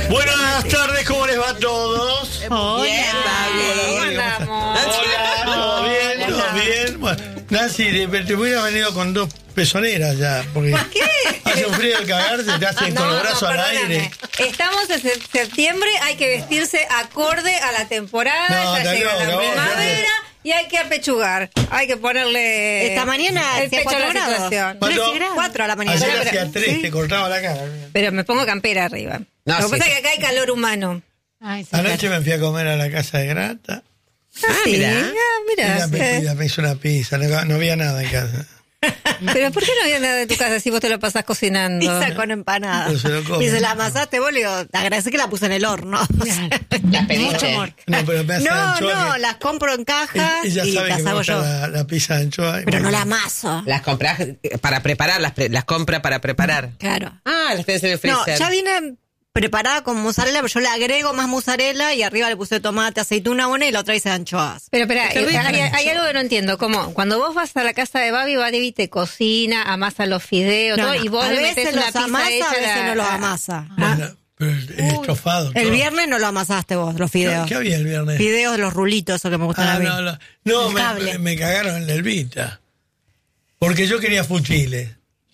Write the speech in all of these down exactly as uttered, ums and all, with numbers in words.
Buenas tardes, ¿cómo les va a todos? Hola. Bien, Hola, bien. Hola, ¿todo bien? ¿Todo bien? Bueno, Nancy, te, te hubiera venido con dos pezoneras ya, porque ¿Qué? hace un frío de cagarse, te hacen con los brazos al perdóname. aire. Estamos en se- septiembre, hay que vestirse acorde a la temporada, No, ya está llega loca, la vos, primavera y hay que apechugar, hay que ponerle Esta mañana el hacía pecho a la cuatro grados. situación. ¿Cuánto? trece grados. cuatro a la mañana. Ayer Pero- hacía tres, sí. te cortaba la cara. Pero me pongo campera arriba. No, Lo que sí, pasa sí. es que acá hay calor humano. Ay, sí, Anoche claro. me fui a comer a la casa de Grata. Ah, sí. mirá. Ah, Y mirá, la sí. pe- me hizo una pizza, no, no había nada en casa. Pero ¿por qué no había nada en tu casa si vos te lo pasás cocinando? Pizza con empanada. Pero se lo come. Y se la amasaste, vos le digo, te agradece que la puse en el horno. Las pediste. Mucho amor. No, pero me hace No, anchoa no, que- las compro en cajas Ella y sabe que las me hago gusta yo. la, la pizza de anchoa. y Pero no bueno. la amaso. Las compras para preparar, las, pre- las compra para preparar. Claro. Ah, las tenés en el No, freezer. ya viene preparada con mozzarella, pero yo le agrego más mozzarella y arriba le puse tomate, aceituna, buena y la otra hice anchoas. Pero espera, Qué rico. hay, hay algo que no entiendo. Como cuando vos vas a la casa de Babi, Babi te cocina, amasa los fideos, No, todo, no, y vos a le veces metés una los pizza amasa, hecha a veces la- no los amasa. Bueno, pero es estofado. El todo. viernes no lo amasaste vos, los ¿Qué, fideos. qué había el viernes? Fideos de los rulitos, eso que me gustan Ah, a mí. no, no, no El me, cable. me, me cagaron en la Elvita. Porque yo quería fuchiles.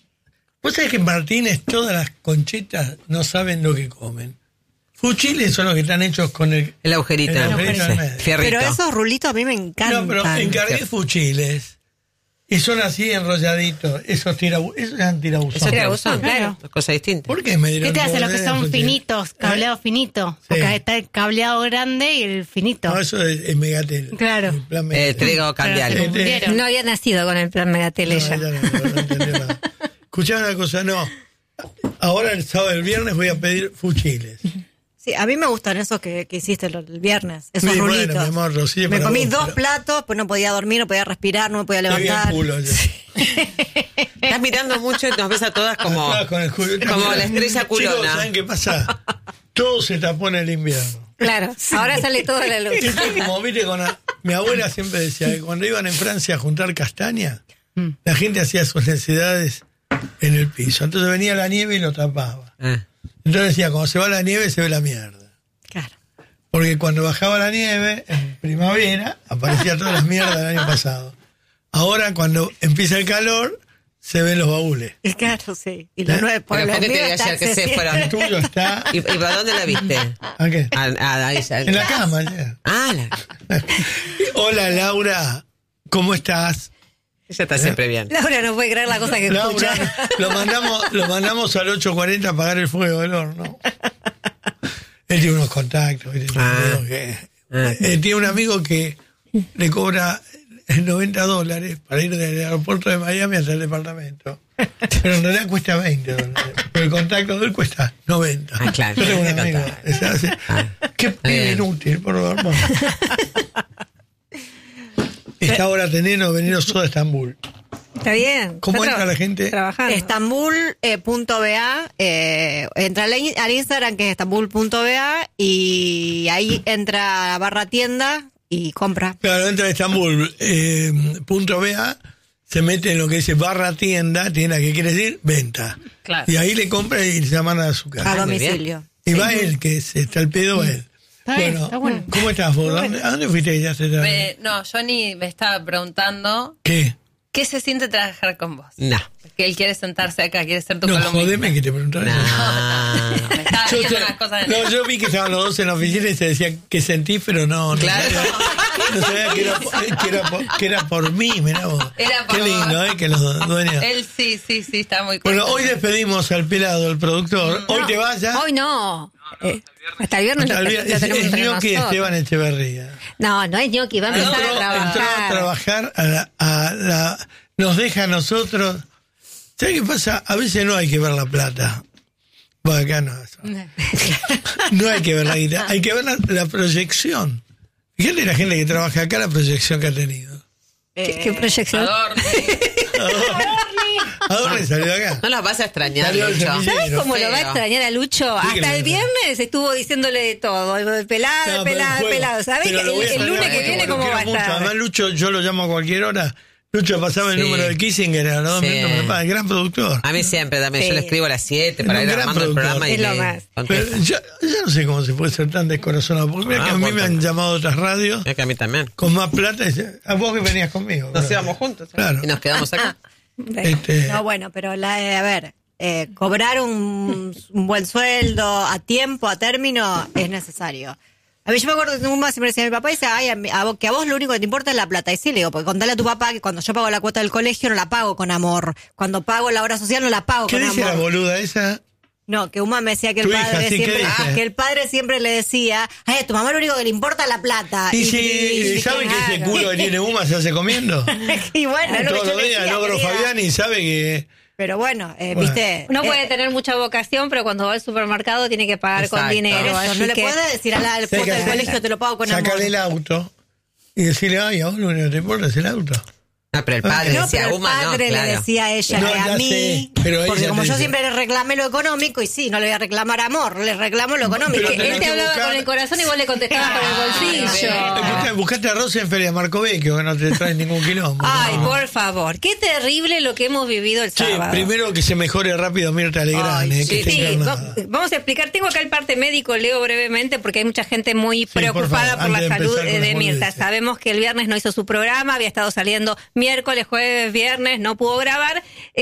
Vos sabés que en Martínez todas las conchitas no saben lo que comen. Fuchiles son los que están hechos con el, El agujerito. el agujerito Sí. al medio. Fierrito. Pero esos rulitos a mí me encantan. No, pero encargué fuchiles y son así enrolladitos. Esos tirabu esos eran tirabuzón. Eso te Tirabuzón, gustó, claro. Cosa distinta. ¿Por qué me dieron ¿Qué te hace todo los que de son fuchiles? finitos, cableado ¿Eh? finito? Sí. Porque está el cableado grande y el finito. No, eso es, es Megatel. Claro. El plan Eh, Megatel. trigo cambial. Pero se confundieron. No había nacido con el plan Megatel No, ella. ella no, no, no entendió nada. Escuchá una cosa, no. Ahora el sábado y el viernes voy a pedir fuchiles. Sí, a mí me gustan esos que, que hiciste el, el viernes, esos Sí, bueno, rulitos. mi amor, Rocío, me para comí vos, dos pero- platos, pues no podía dormir, no podía respirar, no me podía Qué bien levantar. culo. yo. Estás mirando mucho y nos ves a todas como, Atrás con el culo. como la estrella Chicos, culona. ¿saben qué pasa? Todo se tapó en el invierno. Claro, ahora sale toda la luz. Esto es como, viste, con la- mi abuela siempre decía que cuando iban en Francia a juntar castaña, la gente hacía sus necesidades en el piso. Entonces venía la nieve y lo tapaba. Ah. Entonces decía, cuando se va la nieve se ve la mierda. Claro. Porque cuando bajaba la nieve, en primavera, aparecía todas las mierdas del año pasado. Ahora, cuando empieza el calor, se ven los baúles. Y claro, sí. Y los ¿Eh? nueve Pero pueblos ¿por qué te míos digo está ayer que se accesible. fueron? El tuyo está... ¿Y, y para dónde la viste? ¿A qué? A- a- a ella. En la cama. Ya. Ah, la- Hola, Laura. ¿Cómo estás? ella está siempre bien. Laura no puede creer la cosa que Laura, escucha. lo mandamos, lo mandamos al ocho cuarenta a apagar el fuego del horno. Él tiene unos contactos. ¿Viste? Tiene, Ah. amigos que- Ah. eh, tiene un amigo que le cobra noventa dólares para ir del aeropuerto de Miami hasta el departamento. Pero en realidad cuesta veinte dólares. Pero el contacto de él cuesta noventa. Ah, claro. Yo tengo un Qué amigo. contacto. ese hace- Qué pibe bien. inútil, por favor. Bueno. Está ahora teniendo venido solo a Estambul. Está bien. ¿Cómo Está entra tra- la gente? Trabajando. Estambul eh, punto ba, eh, entra al, in- al Instagram que es estambul punto ba y ahí entra a barra tienda y compra. Claro, entra a Estambul, eh, punto BA, se mete en lo que dice barra tienda, tienda que quiere decir venta. Claro. Y ahí le compra y se manda a su A casa. muy bien. domicilio. Y va él, que se está el pedo a él. Está bien, está bueno. ¿Cómo estás vos? ¿A dónde, a dónde fuiste ya se Me- no, Johnny me estaba preguntando ¿Qué? qué se siente trabajar con vos. No. Que él quiere sentarse acá, quiere ser tu No, columnista. jodeme que te preguntaba eso. No. Me estaba Yo, diciendo te- unas cosas. no, yo vi que estaban los dos en la oficina y se decía que sentí, pero no, no Claro. sabía, no sabía que, era, por- que, era por, que era por mí, mirá vos. Era por Qué lindo, vos. ¿eh? Que los dueños... Él sí, sí, sí, está muy Bueno, contento. hoy despedimos al pelado, el productor. Hoy te vas ya. Hoy no. Eh, hasta el viernes Hasta el lo, viernes. lo Es, tenemos es entre Gnocchi nosotros. Esteban Echeverría. No, no es Gnocchi, va a empezar Entró, a trabajar. entró a trabajar a la, a la- nos deja a nosotros. ¿Sabes qué pasa? A veces no hay que ver la plata. Bueno, acá no. eso. No hay que ver la guita, hay que ver la, la proyección. Fíjate la gente que trabaja acá, la proyección que ha tenido. ¿Qué, qué proyección? Adorni. ¿A dónde salió de acá? No las vas a extrañar, Salió el Lucho. semillero. ¿Sabes cómo lo va a Feo. extrañar a Lucho? Sí, que Hasta lo el extraña. viernes estuvo diciéndole de todo. El pelado, No, el pero pelado, el juego. pelado. ¿Sabes? Pero El, lo voy a el extrañar lunes que mucho, viene, porque ¿cómo quiero va a mucho. estar? Además, Lucho, yo lo llamo a cualquier hora. Lucho pasaba el Sí. número de Kissinger a los dos Sí. minutos, me lo- el gran productor. A mí siempre también, Sí. yo le escribo a las siete Es para un ir gran armando el productor. programa y Es lo me más. contesta. Pero yo, yo no sé cómo se puede ser tan descorazonado, porque mira Ah, que a mí por me han favor. llamado a otras radios Es que a mí también. con más plata, y dice, a vos que venías conmigo. Nos Claro. íbamos juntos. ¿eh? Claro. Y nos quedamos acá. Este, No, bueno, pero la, eh, a ver, eh, cobrar un, un buen sueldo a tiempo, a término, es necesario. A mí yo me acuerdo que un siempre decía mi papá, dice, ay, a mí- a vos- que a vos lo único que te importa es la plata. Y sí, le digo, porque contale a tu papá que cuando yo pago la cuota del colegio no la pago con amor. Cuando pago la obra social no la pago ¿Qué con dice la amor. boluda esa? No, que Uma me decía que el Tu hija, padre sí, ¿qué siempre, dice? que el padre siempre le decía, ay, a tu mamá lo único que le importa es la plata. Y si saben que ese claro. culo que tiene Uma se hace comiendo. Y bueno, es lo que Todos yo los le días, decía, logro querida. Fabiani sabe que. Pero bueno, eh, Bueno. viste. Uno eh, puede tener mucha vocación, pero cuando va al supermercado tiene que pagar con Exacto. dinero. Eso, así no le que- puedes decir a la al Sé cuota que del hacer- colegio te lo pago con amor. Sacarle el auto y decirle, ay, a vos lo único que te importa es el auto. No, pero el padre No, decía pero el Uma, no, padre claro. le decía a ella No, que a ya mí, sé, pero ella porque te como yo dice- siempre le reclamé lo económico, y sí, no le voy a reclamar amor, le reclamo lo económico. Pero Que tenés él te que hablaba buscar- con el corazón y vos le contestabas con el bolsillo. Busca- Buscate a Rosa en Feria Marco Vecchio, que no te trae ningún quilombo. Ay, No. por favor. Qué terrible lo que hemos vivido el Che, sábado. primero que se mejore rápido Mirta Legrand, Ay, eh, que Sí, esté sí, internada. va- vamos a explicar. Tengo acá el parte médico, leo brevemente, porque hay mucha gente muy por preocupada favor, por, la antes de salud empezar con eh, de las Mirta. boludeces. Sabemos que el viernes no hizo su programa, había estado saliendo miércoles, jueves, viernes, no pudo grabar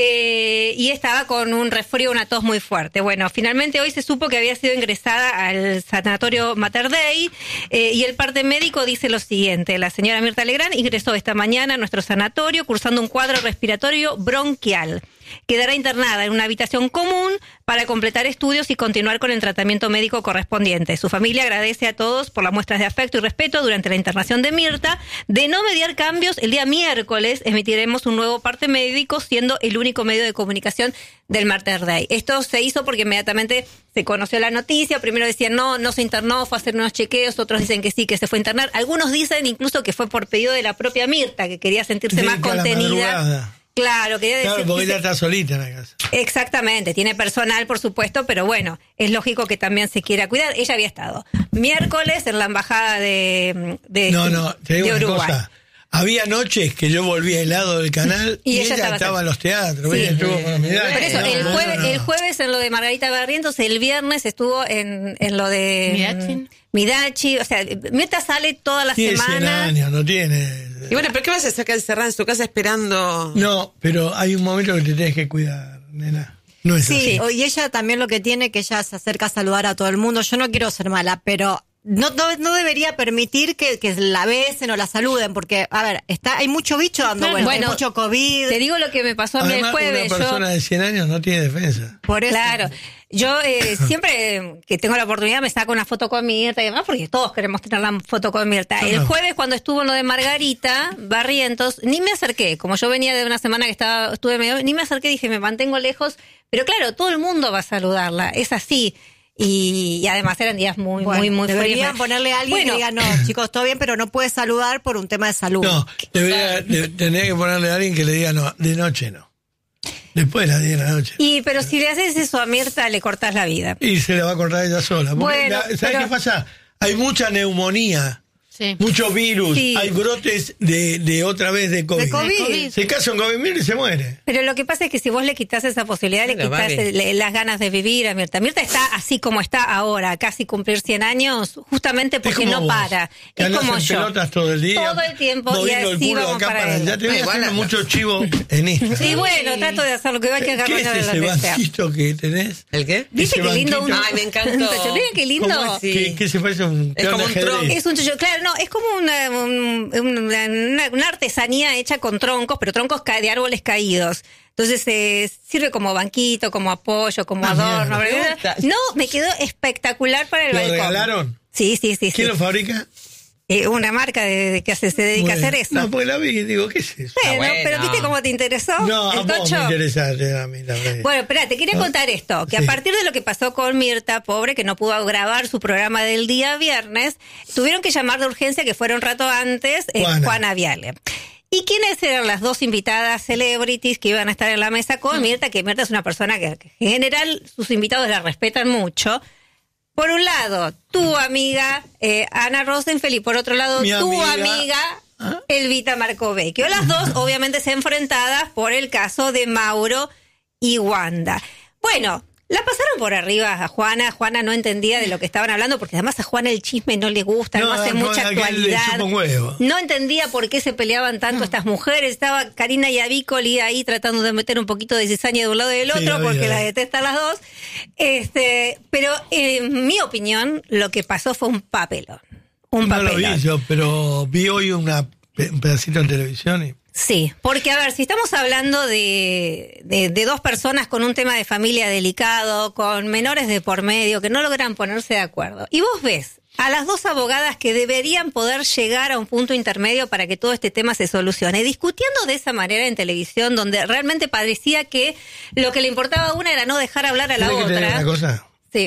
eh, y estaba con un resfrío, una tos muy fuerte. Bueno, finalmente hoy se supo que había sido ingresada al sanatorio Mater Dei eh, y el parte médico dice lo siguiente: la señora Mirta Legrand ingresó esta mañana a nuestro sanatorio cursando un cuadro respiratorio bronquial. Quedará internada en una habitación común para completar estudios y continuar con el tratamiento médico correspondiente. Su familia agradece a todos por las muestras de afecto y respeto durante la internación de Mirta. De no mediar cambios, el día miércoles emitiremos un nuevo parte médico, siendo el único medio de comunicación del Mater Dei. Esto se hizo porque inmediatamente se conoció la noticia. Primero decían no, no se internó, fue a hacer unos chequeos. Otros dicen que sí, que se fue a internar. Algunos dicen incluso que fue por pedido de la propia Mirta, que quería sentirse Sí, más que a la contenida. madrugada. Claro, quería decir, Claro, porque dice- ella está solita en la casa. Exactamente, tiene personal, por supuesto, pero bueno, es lógico que también se quiera cuidar. Ella había estado miércoles en la embajada de, de, No, no, te digo de una Uruguay. cosa. Había noches que yo volvía helado del canal y, Y ella, ella estaba, estaba en los teatros. Sí. Ella estuvo con la mirada. Por eso, No, el no, jueves, no. el jueves en lo de Margarita Barrientos, el viernes estuvo en, en lo de Midachi. mm, Midachi. O sea, Mirta sale toda la Tiene cien semana. años, no tiene. Y bueno, ¿pero qué vas a sacar encerrada en tu casa esperando? No, pero hay un momento que te tienes que cuidar, nena. No es Sí, así. o- y ella también lo que tiene, que ella se acerca a saludar a todo el mundo. Yo no quiero ser mala, pero no, no, no debería permitir que, que la besen o la saluden, porque, a ver, está hay mucho bicho dando vueltas, Bueno, hay mucho COVID. Te digo lo que me pasó a mí el Además, jueves. una Yo- persona de cien años no tiene defensa. Por eso. Claro. Yo eh, siempre eh, que tengo la oportunidad me saco una foto con Mirta y demás, porque todos queremos tener la foto con Mirta. Yo El no. jueves, cuando estuvo en lo de Margarita Barrientos, ni me acerqué. Como yo venía de una semana que estaba estuve medio, ni me acerqué, dije, me mantengo lejos. Pero claro, todo el mundo va a saludarla, es así. Y, y además eran días muy, Bueno, muy, muy deberían fríos. ponerle a alguien Bueno, que diga, no, chicos, todo bien, pero no puedes saludar por un tema de salud. No, debería, de- tendría que ponerle a alguien que le diga no, de noche no. Después de las diez de la noche. Y pero si le haces eso a Mirta, le cortas la vida. Y se le va a cortar ella sola. Porque Bueno, la- ¿sabes pero- qué pasa? Hay mucha neumonía, Sí. mucho virus, Sí. hay brotes de, de otra vez de COVID. De COVID. Se casa un COVID mira y se muere. Pero lo que pasa es que si vos le quitas esa posibilidad, le Bueno, quitas vale. le- las ganas de vivir a Mirta. Mirta está así como está ahora, casi cumplir cien años, justamente porque Es como no vos, para. que Es andás como en yo. pelotas todo el día. Todo el tiempo, y moviendo el así culo vamos acá para para adelante. allá. Te voy Igual haciendo anda. mucho chivo en Instagram. Sí, bueno, trato de hacer lo que vaya a agarrar ¿Qué es de ese donde sea. banquito que tenés? ¿El qué? ¿Viste ese qué lindo? banquito? Un... Ay, me encantó. ¿Miren qué lindo? ¿Cómo es? Sí. ¿Qué, qué se parece a un Es peón como de un ajedrez? tronco. Es un chullo, claro, no, es como una, un- una, una- una artesanía hecha con troncos, pero troncos ca- de árboles caídos. Entonces eh, sirve como banquito, como apoyo, como Ah, adorno. mierda. ¿verdad? Me gusta. No, me quedó espectacular para el ¿Lo balcón. regalaron? Sí, sí, sí. sí. ¿Quién lo fabrica? Eh, una marca de, de que hace, se dedica a Bueno, hacer eso. No, pues la vi y digo, ¿qué es eso? bueno, bueno. pero ¿viste cómo te interesó? No, a el vos tocho. me interesaste a mí la verdad. Bueno, espera, te quería ¿No? contar esto, que Sí. a partir de lo que pasó con Mirta, pobre, que no pudo grabar su programa del día viernes, tuvieron que llamar de urgencia, que fuera un rato antes, eh, Juana. Juana Viale. ¿Y quiénes eran las dos invitadas celebrities que iban a estar en la mesa con Mirta? Que Mirta es una persona que, que en general sus invitados la respetan mucho. Por un lado, tu amiga eh, Ana Rosenfeld, y por otro lado, Mi tu amiga. amiga Elvita Marcovecchio. Las dos, obviamente, se enfrentadas por el caso de Mauro y Wanda. Bueno, la pasaron por arriba a Juana. Juana no entendía de lo que estaban hablando, porque además a Juana el chisme no le gusta, no, no hace no, mucha actualidad. No entendía por qué se peleaban tanto no. estas mujeres. Estaba Karina Iavicoli ahí tratando de meter un poquito de cizaña de un lado y del otro, sí, porque las detestan las dos. Este, pero en mi opinión, lo que pasó fue un papelón. Un no papelón. lo vi yo, pero vi hoy una, un pedacito en televisión y... Sí, porque a ver, si estamos hablando de, de, de dos personas con un tema de familia delicado, con menores de por medio, que no logran ponerse de acuerdo, y vos ves a las dos abogadas que deberían poder llegar a un punto intermedio para que todo este tema se solucione, discutiendo de esa manera en televisión, donde realmente parecía que lo que le importaba a una era no dejar hablar a la ¿Tiene otra. Que tener una cosa? Sí.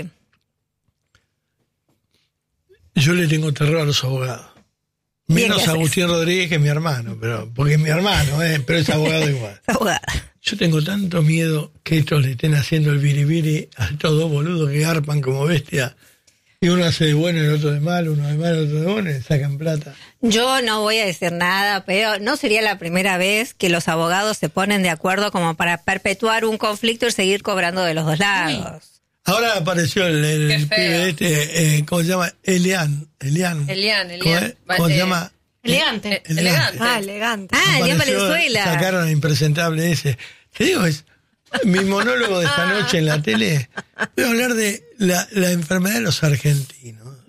Yo le tengo terror a los abogados. Menos a Agustín Rodríguez, que es mi hermano, pero porque es mi hermano, ¿eh? Pero es abogado igual. Abogada. Yo tengo tanto miedo que estos le estén haciendo el biribiri a estos dos boludos que garpan como bestia. Y uno hace de bueno y el otro de malo, uno de malo y el otro de bueno, y le sacan plata. Yo no voy a decir nada, pero no sería la primera vez que los abogados se ponen de acuerdo como para perpetuar un conflicto y seguir cobrando de los dos lados. Uy. Ahora apareció el, el pibe este, eh, ¿cómo se llama? Elian. Elian. Elian, Elian. ¿Cómo, es? ¿Cómo eh, se llama? Elegante. Elegante. Elegante. Ah, elegante. Ah, Elian Apareció, Valenzuela. Sacaron al impresentable ese. Te digo, es mi monólogo de esta noche en la tele. Voy a hablar de la, la enfermedad de los argentinos.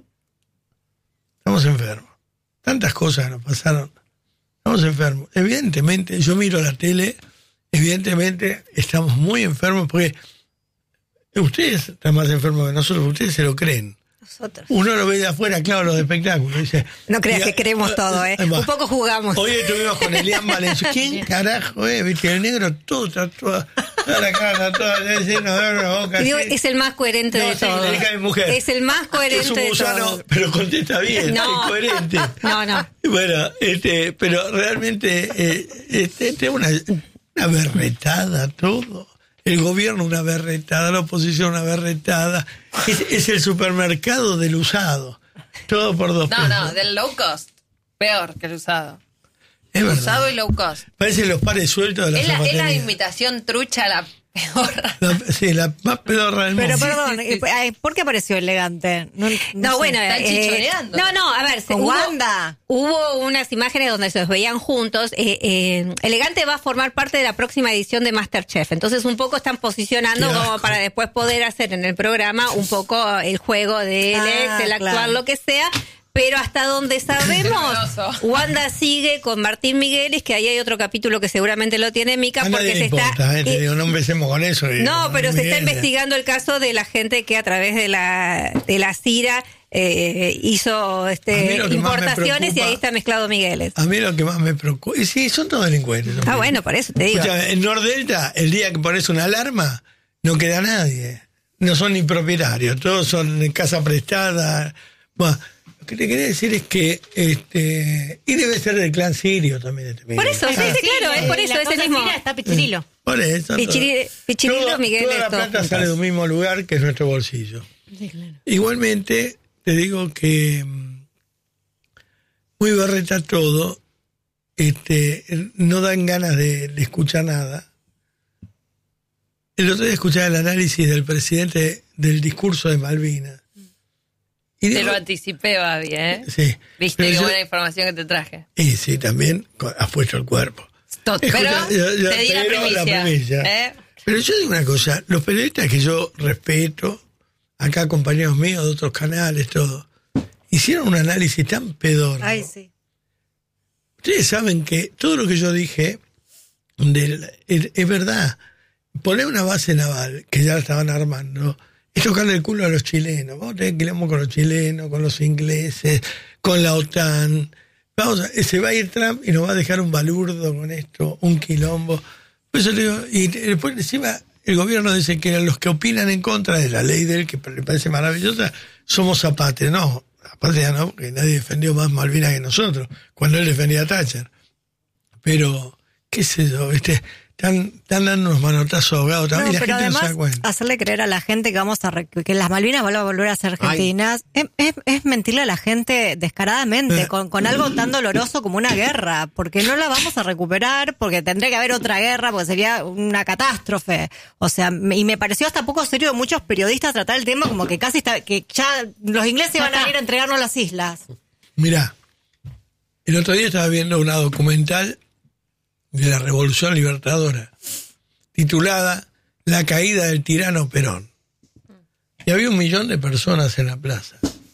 Estamos enfermos. Tantas cosas nos pasaron. Estamos enfermos. Evidentemente, yo miro la tele, evidentemente estamos muy enfermos porque ustedes están más enfermos que nosotros, ustedes se lo creen. Nosotros. Uno lo ve de afuera, claro, los de espectáculos. Dice, No creas diga, que creemos todo, ¿eh? Un poco jugamos. Hoy estuvimos con Elian Valenzuela. ¿Quién carajo es? ¿Viste? El negro todo tatuado, toda la cara, toda la una boca. Digo, así. es el más coherente No, de sí, todos. le deja a mi mujer. Es el más coherente Es un de gusano, todos. pero contesta bien, No. es coherente. No, no. Bueno, este, pero realmente eh, este, este es una, una berretada todo. El gobierno una berretada, la oposición una berretada. Es, es el supermercado del usado. Todo por dos No, pesos. no, del low cost. Peor que el usado. Es verdad. Usado y low cost. Parecen los pares sueltos de la Es la, es la zapatería. imitación trucha, la peor. La- sí, la más pedorra del Pero mundo. perdón, eh, ¿por qué apareció elegante? No, No, sé. bueno, Están eh, chichoneando. no, no, a ver, se- Con hubo, Wanda. hubo unas imágenes donde se los veían juntos. Eh, eh, Elegante va a formar parte de la próxima edición de MasterChef, entonces un poco están posicionando Qué como asco. para después poder hacer en el programa un poco el juego del Ah, ex, el actual, claro. lo que sea. Pero hasta donde sabemos, Hermoso. Wanda sigue con Martín Miguelis, que ahí hay otro capítulo que seguramente lo tiene Mica, A porque nadie se le importa, está... eh, te eh, digo, no empecemos con eso. eh, no, pero se está Miguel. investigando el caso de la gente que a través de la de la CIRA eh, hizo A mí este lo que más me importaciones y preocupa- ahí está mezclado Migueles. A mí lo que más me preocupa... y Sí, son todos delincuentes. son Ah, bueno, por eso te digo. Escucha, en Nordelta, el día que pones una alarma, no queda nadie. No son ni propietarios, todos son de casa prestada. Bueno, lo que te quería decir es que, este, y debe ser del clan sirio también. Este Por eso, sí, Ah, sí, claro, es por eso, la es el cosa mismo. fina está Pichirilo. Por eso. Pichiri- todo. Pichirilo, Toda- Miguel, Toda la todos plata juntos. sale de un mismo lugar que es nuestro bolsillo. Sí, claro. Igualmente, te digo que mm, muy berreta todo, este, no dan ganas de, de escuchar nada. El otro día escuchaba el análisis del presidente del discurso de Malvinas. Y Te digo- lo anticipé, Babi, ¿eh? Sí. Viste Pero qué yo- buena información que te traje. Y sí, también co- has puesto el cuerpo. Tot- Escucha, pero yo- yo te di la te digo la primicia. primicia. ¿eh? Pero yo digo una cosa, los periodistas que yo respeto, acá compañeros míos de otros canales, todo, hicieron un análisis tan pedorro. Ay, sí. Ustedes saben que todo lo que yo dije del, es, es verdad. Poner una base naval, que ya la estaban armando, es tocarle el culo a los chilenos. Vamos a tener quilombo con los chilenos, con los ingleses, con la OTAN. Vamos a, se va a ir Trump y nos va a dejar un balurdo con esto, un quilombo. Por eso le digo, y después encima el gobierno dice que los que opinan en contra de la ley de él, que le parece maravillosa, somos zapates. No, Zapatero no, porque nadie defendió más Malvinas que nosotros, cuando él defendía a Thatcher. Pero, qué sé yo, ¿viste? Están, están dando unos manotazos ahogados también. No, la pero gente no se además, da cuenta. hacerle creer a la gente que vamos a rec- que las Malvinas van a volver a ser argentinas, es, es, es mentirle a la gente descaradamente, Eh. con, con algo tan doloroso como una guerra, porque no la vamos a recuperar, porque tendría que haber otra guerra, porque sería una catástrofe. O sea, me- y me pareció hasta poco serio de muchos periodistas tratar el tema como que casi está, que ya los ingleses van a ir a entregarnos las islas. Mirá, el otro día estaba viendo una documental de la Revolución Libertadora, titulada La caída del tirano Perón. Y había un millón de personas en la plaza.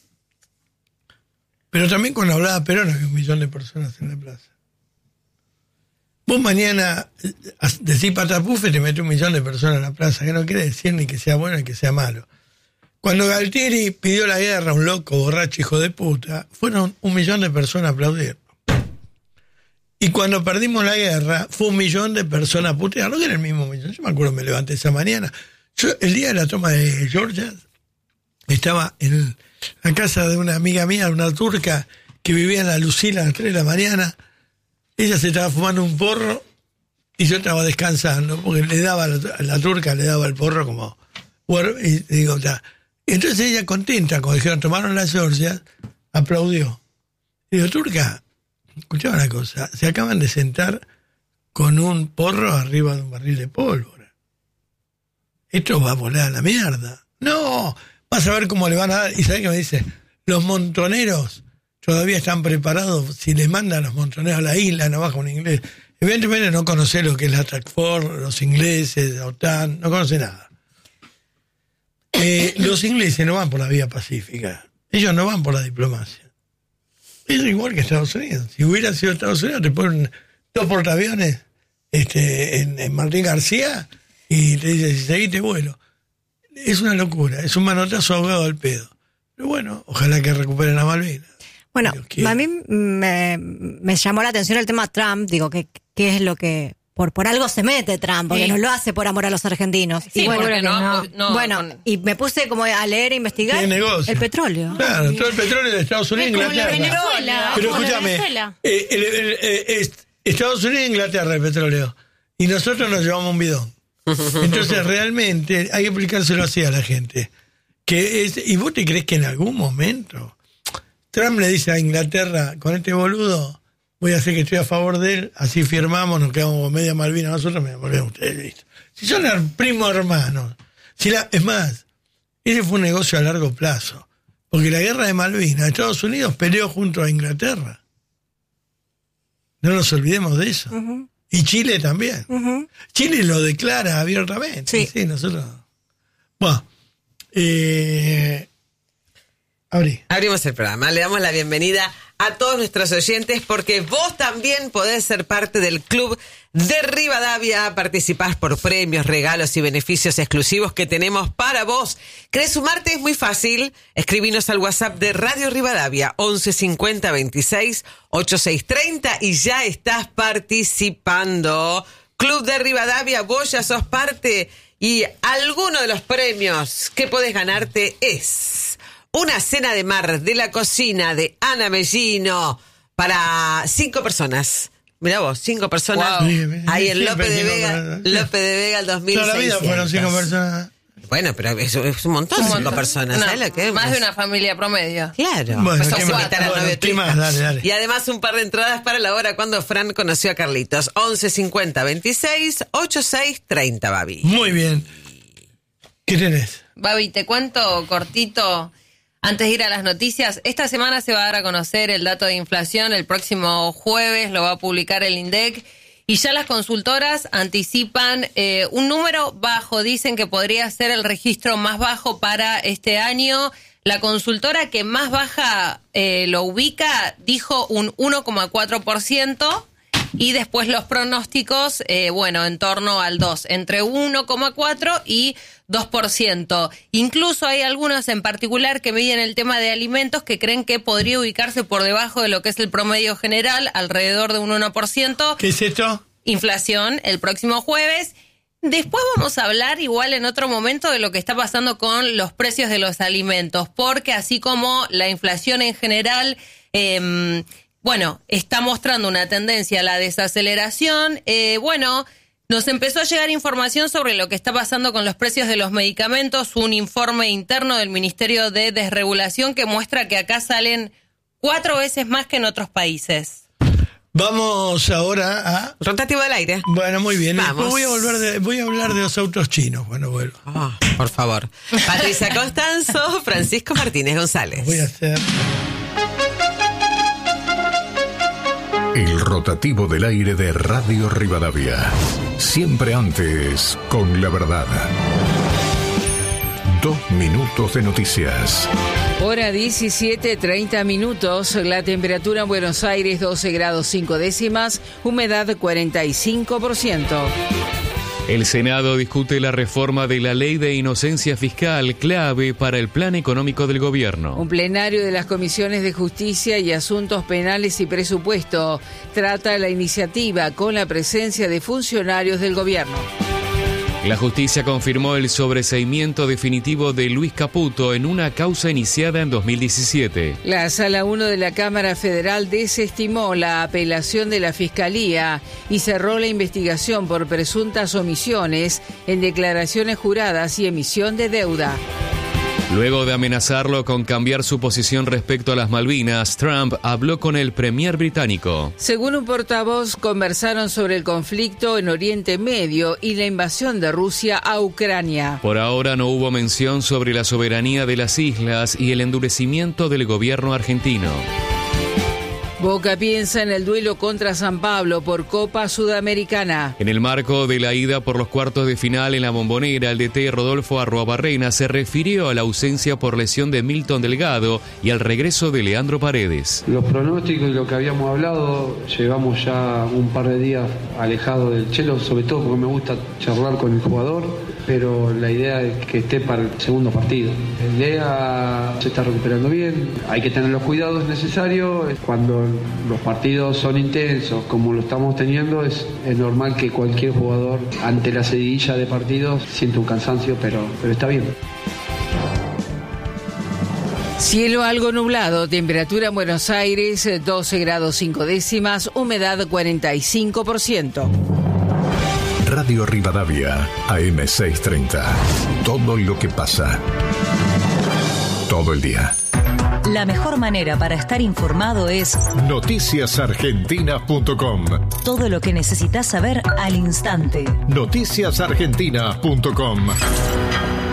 Pero también cuando hablaba Perón había un millón de personas en la plaza. Vos mañana eh, decís patapufe y te mete un millón de personas en la plaza, que no quiere decir ni que sea bueno ni que sea malo. Cuando Galtieri pidió la guerra a un loco, borracho, hijo de puta, fueron un millón de personas a aplaudir. Y cuando perdimos la guerra, fue un millón de personas putear, no que era el mismo millón. Yo me acuerdo, me levanté esa mañana. Yo, el día de la toma de Georgia, estaba en la casa de una amiga mía, una turca, que vivía en la Lucila a las tres de la mañana. Ella se estaba fumando un porro y yo estaba descansando, porque le daba a la, a la turca, le daba el porro como... Bueno, y digo, ya. Entonces ella contenta, cuando dijeron, tomaron las Georgias, aplaudió. Y digo, turca, escuchaba una cosa, se acaban de sentar con un porro arriba de un barril de pólvora. Esto va a volar a la mierda. No, vas a ver cómo le van a dar. Y ¿sabés qué me dice? Los montoneros todavía están preparados. Si le mandan los montoneros a la isla, no baja un inglés. Evidentemente no conoce lo que es la Task Force, los ingleses, la OTAN, no conoce nada. Eh, los ingleses no van por la vía pacífica. Ellos no van por la diplomacia. Es igual que Estados Unidos. Si hubiera sido Estados Unidos, te ponen dos portaaviones este, en, en Martín García y te dicen, si seguís te vuelo. Es una locura, es un manotazo ahogado al pedo. Pero bueno, ojalá que recuperen a Malvinas. Bueno, Dios quiera. a mí me, me llamó la atención el tema Trump, digo, que, que es lo que... Por, por algo se mete Trump, porque Sí. no lo hace por amor a los argentinos. Sí, y bueno, porque no, no. pues, no, bueno, con- y me puse como a leer e investigar Tiene negocio. el petróleo. Claro, todo el petróleo de Estados Unidos Es e como la Inglaterra. Venezuela. Pero como la escúchame, Venezuela. eh, el- el- eh, es- Estados Unidos e Inglaterra el petróleo. Y nosotros nos llevamos un bidón. Entonces realmente hay que explicárselo así a la gente. Que es, ¿y vos te crees que en algún momento Trump le dice a Inglaterra, con este boludo, voy a hacer que estoy a favor de él, así firmamos, nos quedamos con media Malvinas nosotros, me volvemos ustedes, listo. Si son her- primos hermanos, si la, es más, ese fue un negocio a largo plazo, porque la guerra de Malvinas, Estados Unidos peleó junto a Inglaterra. No nos olvidemos de eso. Ujú, Y Chile también. ujú. Chile lo declara abiertamente. Sí. Sí, nosotros. Bueno, eh, abrí. Abrimos el programa, le damos la bienvenida a todos nuestros oyentes porque vos también podés ser parte del Club de Rivadavia, participás por premios, regalos y beneficios exclusivos que tenemos para vos. ¿Querés sumarte? Es muy fácil. Escribinos al WhatsApp de Radio Rivadavia once cincuenta veintiséis ochenta y seis treinta y ya estás participando. Club de Rivadavia, vos ya sos parte y alguno de los premios que podés ganarte es una cena de mar de la cocina de Ana Mellino para cinco personas. Mirá vos, cinco personas. Wow. Sí, Ahí en siempre López de cinco Vega, personas. López de Vega el dos mil Toda la vida fueron cinco seiscientos. personas. Bueno, pero es, es un montón, Un cinco montón. personas. Una- ¿Sabes lo que es? Más de una familia promedio. Claro. Bueno, Vas a ¿qué invitar más? al Bueno, novio ¿qué tu más? hija. Dale, dale. Y además un par de entradas para la hora cuando Fran conoció a Carlitos. once cincuenta veintiséis ochenta y seis treinta, Babi. Muy bien. ¿Qué tenés? Babi, te cuento cortito, antes de ir a las noticias. Esta semana se va a dar a conocer el dato de inflación. El próximo jueves lo va a publicar el INDEC. Y ya las consultoras anticipan eh, un número bajo. Dicen que podría ser el registro más bajo para este año. La consultora que más baja eh, lo ubica dijo un uno coma cuatro por ciento. Y después los pronósticos, eh, bueno, en torno al dos, entre uno coma cuatro y dos por ciento. Incluso hay algunos en particular que miden el tema de alimentos que creen que podría ubicarse por debajo de lo que es el promedio general, alrededor de un uno por ciento. ¿Qué es esto? Inflación el próximo jueves. Después vamos a hablar igual en otro momento de lo que está pasando con los precios de los alimentos, porque así como la inflación en general... Eh, Bueno, está mostrando una tendencia a la desaceleración. Eh, bueno, Nos empezó a llegar información sobre lo que está pasando con los precios de los medicamentos, un informe interno del Ministerio de Desregulación que muestra que acá salen cuatro veces más que en otros países. Vamos ahora a... Rotativo del aire. Bueno, muy bien. Vamos. Después voy a, volver de, voy a hablar de los autos chinos cuando vuelva. Oh, por favor. Patricia Constanzo, Francisco Martínez González. Voy a hacer... El rotativo del aire de Radio Rivadavia. Siempre antes, con la verdad. Dos minutos de noticias. Hora diecisiete, treinta minutos. La temperatura en Buenos Aires doce grados cinco décimas. Humedad cuarenta y cinco por ciento. El Senado discute la reforma de la Ley de Inocencia Fiscal, clave para el plan económico del gobierno. Un plenario de las Comisiones de Justicia y Asuntos Penales y Presupuesto trata la iniciativa con la presencia de funcionarios del gobierno. La justicia confirmó el sobreseimiento definitivo de Luis Caputo en una causa iniciada en dos mil diecisiete. La Sala uno de la Cámara Federal desestimó la apelación de la Fiscalía y cerró la investigación por presuntas omisiones en declaraciones juradas y emisión de deuda. Luego de amenazarlo con cambiar su posición respecto a las Malvinas, Trump habló con el premier británico. Según un portavoz, conversaron sobre el conflicto en Oriente Medio y la invasión de Rusia a Ucrania. Por ahora no hubo mención sobre la soberanía de las islas y el endurecimiento del gobierno argentino. Boca piensa en el duelo contra San Pablo por Copa Sudamericana. En el marco de la ida por los cuartos de final en la Bombonera, el D T Rodolfo Arruabarrena se refirió a la ausencia por lesión de Milton Delgado y al regreso de Leandro Paredes. Los pronósticos y lo que habíamos hablado, llevamos ya un par de días alejados del Chelo, sobre todo porque me gusta charlar con el jugador, pero la idea es que esté para el segundo partido. Lea se está recuperando bien, hay que tener los cuidados necesarios. Cuando los partidos son intensos, como lo estamos teniendo, es, es normal que cualquier jugador ante la seguidilla de partidos sienta un cansancio, pero, pero está bien. Cielo algo nublado, temperatura en Buenos Aires doce grados cinco décimas, humedad cuarenta y cinco por ciento. Radio Rivadavia, A M seiscientos treinta. Todo lo que pasa. Todo el día. La mejor manera para estar informado es noticias argentinas punto com. Todo lo que necesitas saber al instante. noticias argentinas punto com.